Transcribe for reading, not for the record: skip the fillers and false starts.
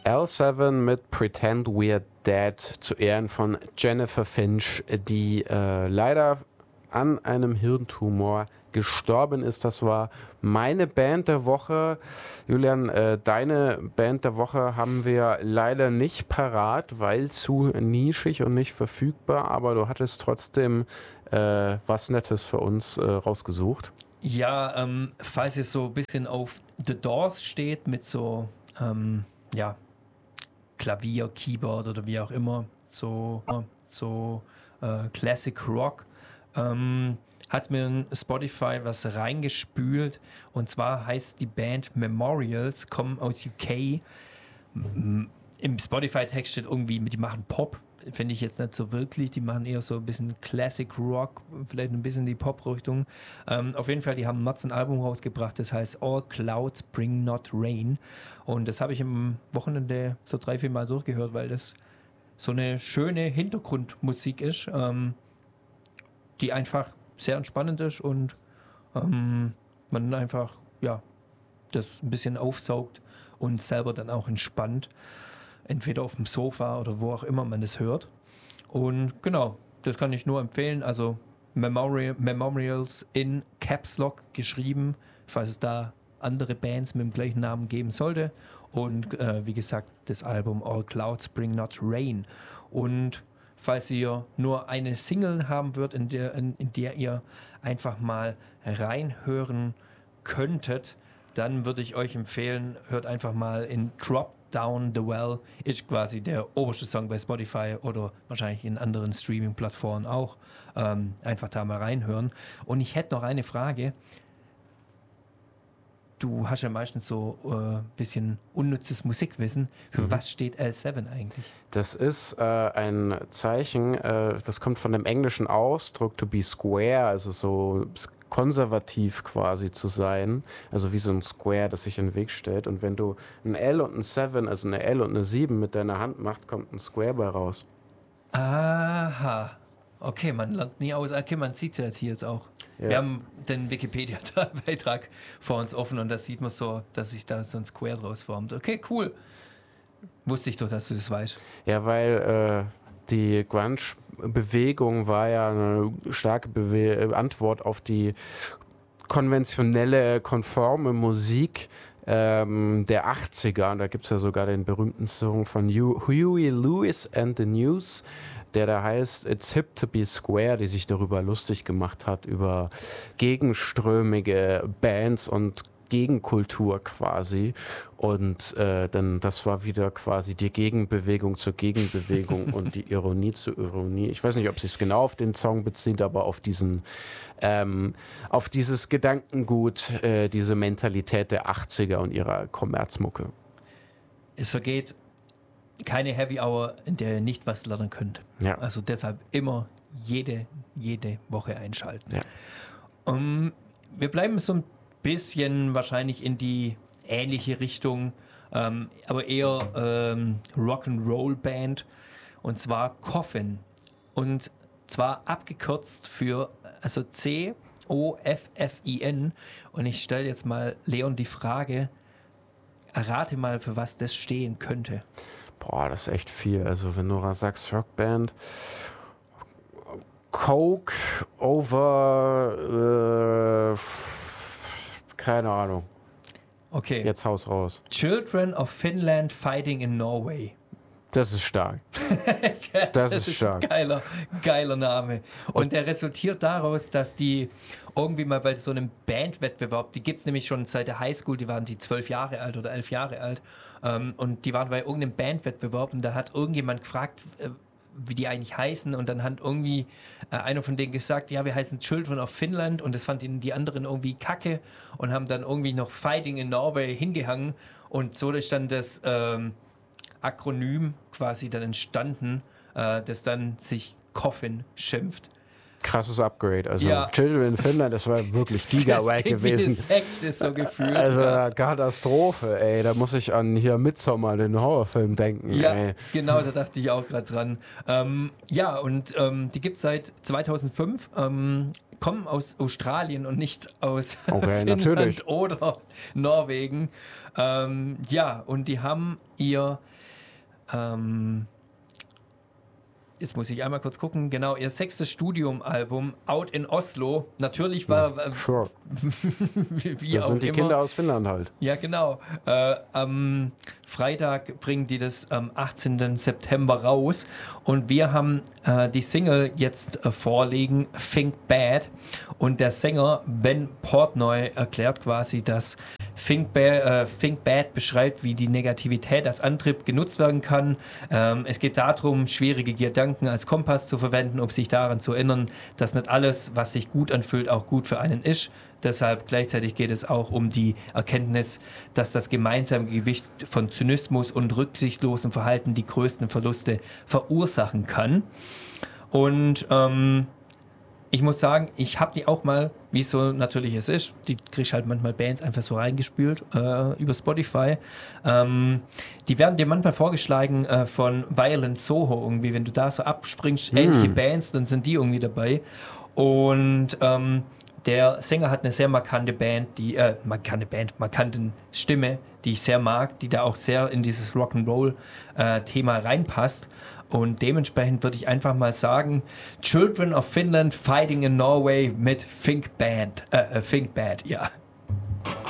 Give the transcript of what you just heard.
L7 mit Pretend We're Dead zu Ehren von Jennifer Finch, die leider an einem Hirntumor gestorben ist. Das war meine Band der Woche. Julian, deine Band der Woche haben wir leider nicht parat, weil zu nischig und nicht verfügbar, aber du hattest trotzdem was Nettes für uns rausgesucht. Ja, falls ihr so ein bisschen auf The Doors steht mit so Klavier, Keyboard oder wie auch immer, so Classic Rock, hat mir in Spotify was reingespült, und zwar heißt die Band Memorials, kommen aus UK. Im Spotify-Text steht irgendwie, die machen Pop, finde ich jetzt nicht so wirklich, die machen eher so ein bisschen Classic Rock, vielleicht ein bisschen die Pop-Richtung. Auf jeden Fall, die haben Mods ein Album rausgebracht, das heißt All Clouds Bring Not Rain, und das habe ich am Wochenende so 3-4 Mal durchgehört, weil das so eine schöne Hintergrundmusik ist, die einfach sehr entspannend ist und man einfach das ein bisschen aufsaugt und selber dann auch entspannt, entweder auf dem Sofa oder wo auch immer man das hört. Und genau, das kann ich nur empfehlen. Also Memorials in Caps Lock geschrieben, falls es da andere Bands mit dem gleichen Namen geben sollte. Und wie gesagt, das Album All Clouds Bring Not Rain. Und falls ihr nur eine Single haben würdet, in der ihr einfach mal reinhören könntet, dann würde ich euch empfehlen, hört einfach mal in Drop Down the Well, ist quasi der oberste Song bei Spotify oder wahrscheinlich in anderen Streaming-Plattformen auch. Einfach da mal reinhören. Und ich hätte noch eine Frage. Du hast ja meistens so ein bisschen unnützes Musikwissen. Für was steht L7 eigentlich? Das ist ein Zeichen, das kommt von dem englischen Ausdruck to be square, also so konservativ quasi zu sein, also wie so ein Square, das sich in den Weg stellt. Und wenn du ein L und ein 7, also eine L und eine 7 mit deiner Hand machst, kommt ein Square bei raus. Aha. Okay, man lernt nie aus. Okay, man sieht es ja jetzt hier jetzt auch. Ja. Wir haben den Wikipedia-Beitrag vor uns offen und da sieht man so, dass sich da so ein Square draus formt. Okay, cool. Wusste ich doch, dass du das weißt. Ja, weil die Grunge-Bewegung war ja eine starke Antwort auf die konventionelle, konforme Musik der 80er. Und da gibt es ja sogar den berühmten Song von Huey Lewis and the News, der da heißt It's Hip to be Square, die sich darüber lustig gemacht hat, über gegenströmige Bands und Gegenkultur quasi. Und dann das war wieder quasi die Gegenbewegung zur Gegenbewegung und die Ironie zur Ironie. Ich weiß nicht, ob sie es genau auf den Song bezieht, aber auf diesen auf dieses Gedankengut, diese Mentalität der 80er und ihrer Kommerzmucke. Es vergeht keine Happy Hour, in der ihr nicht was lernen könnt. Ja. Also deshalb immer jede Woche einschalten. Ja. Wir bleiben so ein bisschen wahrscheinlich in die ähnliche Richtung, aber eher Rock'n'Roll-Band, und zwar Coffin. Und zwar abgekürzt für COFFIN. Und ich stelle jetzt mal Leon die Frage, errate mal, für was das stehen könnte. Boah, das ist echt viel. Also wenn du sagst Rockband, Coke over, keine Ahnung. Okay. Jetzt haus raus. Children of Finland Fighting in Norway. Das ist stark. Das ist stark. Ein geiler Name. Und der resultiert daraus, dass die irgendwie mal bei so einem Bandwettbewerb, die gibt es nämlich schon seit der Highschool, die waren 12 Jahre alt oder 11 Jahre alt, und die waren bei irgendeinem Bandwettbewerb und da hat irgendjemand gefragt, wie die eigentlich heißen, und dann hat irgendwie einer von denen gesagt, ja, wir heißen Children of Finland, und das fanden die anderen irgendwie kacke und haben dann irgendwie noch Fighting in Norway hingehangen, und so ist dann das Akronym quasi dann entstanden, das dann sich Coffin schimpft. Krasses Upgrade. Also ja. Children in Finland, das war wirklich giga-wack gewesen. Sekte so gefühlt. Also Katastrophe, ey. Da muss ich an hier Midsommar, den Horrorfilm, denken. Ja, ey. Genau, da dachte ich auch gerade dran. Die gibt es seit 2005. kommen aus Australien und nicht aus Okay, Finnland natürlich. oder Norwegen. Ja, und die haben ihr jetzt muss ich einmal kurz gucken, genau, ihr 6. Studiumalbum Out in Oslo. Natürlich war, Sure. wie Das auch sind die immer. Kinder aus Finnland halt. Ja, genau. Am Freitag bringen die das am 18. September raus. Und wir haben die Single jetzt vorliegen, Think Bad. Und der Sänger Ben Portnoy erklärt quasi, dass Think Bad beschreibt, wie die Negativität als Antrieb genutzt werden kann. Es geht darum, schwierige Gedanken als Kompass zu verwenden, um sich daran zu erinnern, dass nicht alles, was sich gut anfühlt, auch gut für einen ist. Deshalb gleichzeitig geht es auch um die Erkenntnis, dass das gemeinsame Gewicht von Zynismus und rücksichtslosem Verhalten die größten Verluste verursachen kann. Und ich muss sagen, ich habe die auch mal, wie es so natürlich es ist, die kriege ich halt manchmal Bands einfach so reingespült über Spotify. Die werden dir manchmal vorgeschlagen von Violent Soho irgendwie, wenn du da so abspringst, ähnliche Bands, dann sind die irgendwie dabei. Und der Sänger hat eine sehr markante markante Stimme, die ich sehr mag, die da auch sehr in dieses Rock'n'Roll-Thema reinpasst. Und dementsprechend würde ich einfach mal sagen, Children of Finland Fighting in Norway mit Think Bad, ja.